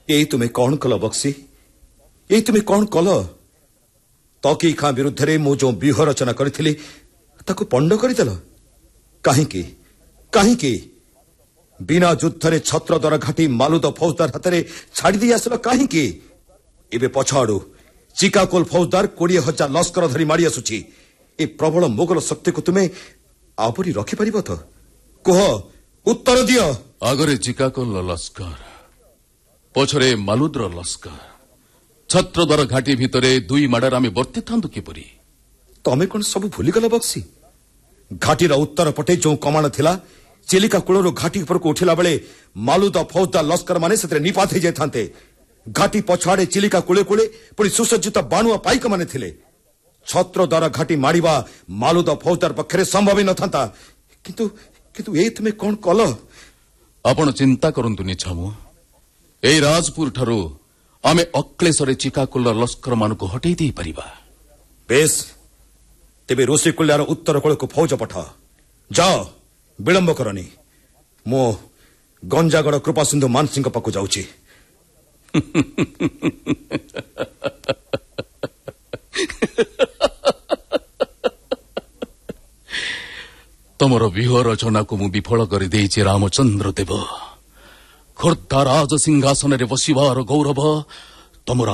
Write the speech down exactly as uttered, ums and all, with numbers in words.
ये तुम्हें कौन कल बक्सी ये तुम्हें कौन कल तकी खां विरुद्ध रे मु जो व्यूह रचना करी ताकू पंड करदेल कहीं कहीं बिना युद्ध रे छत्रद्वार घाटी मालुद फौजदार हाथ में छाड़ी दी आसल कहीं एवं पछाड़ू चिकाकोल फौजदार कोड़े हजार लस्कर धरी माड़ी आसुची ए प्रबल मुगल शक्ति को तुम्हें आवरी रखिपार तो कह उत्तर दियो। आगरे चिकाकोल लस्कर पछरे मालुद्र लस्कर छत्रद्वार घाटी भितरे दुई माड़ार आम बर्ती था किपरि तमें कौन सब भूलीगल बक्सी घाटीर उत्तर पटे जो कमाण थिला चिलिका कूलर घाटी उपर को उठिला बेले मालुद फौजदार लस्कर माने से निपात हो जाते घाटी पछाड़े चिलिका कूले कूले पुणी सुसज्जित बाणुआ पाइक माने थिले छत्रद्वार घाटी माड़वा मालुद फौजदार पक्षरे संभव न था किंतु किंतु ए तुम्हें कौन कल आपण चिंता करंतुनी छामु ए राजपुर ठारू आमे अक्लेशरे चिकाकोल लस्कर मानक हटई दे परिबा। बेस तेबे ऋषिकुल्यार उत्तर कोल को फौज पठा जाओ विलंब करनी मो गंजागढ़ कृपा सिंधु मानसिंह पाकु जाउची। तमर व्यूह रचना को मु विफल कर देइछि रामचंद्र देव खोर्धा राज सिंहासन रे बसिबार गौरव तमर